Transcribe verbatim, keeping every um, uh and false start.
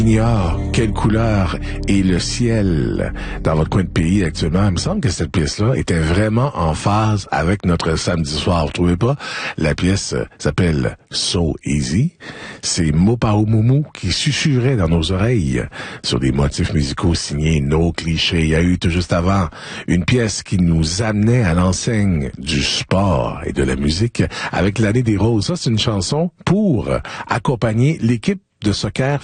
Ignore quelle couleur est le ciel dans votre coin de pays actuellement. Il me semble que cette pièce-là était vraiment en phase avec notre samedi soir. Vous trouvez pas? La pièce s'appelle So Easy. C'est Mopao Moumou qui susurrait dans nos oreilles sur des motifs musicaux signés No Clichés. Il y a eu tout juste avant une pièce qui nous amenait à l'enseigne du sport et de la musique avec l'année des roses. Ça, c'est une chanson pour accompagner l'équipe de soccer